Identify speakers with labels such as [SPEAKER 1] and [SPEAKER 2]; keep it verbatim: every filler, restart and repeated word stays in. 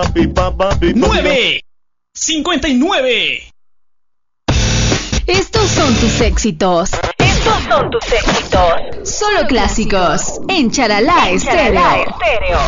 [SPEAKER 1] nueve cincuenta y nueve.
[SPEAKER 2] Estos son tus éxitos.
[SPEAKER 3] Estos son tus éxitos.
[SPEAKER 2] Solo clásicos en Charalá Estéreo.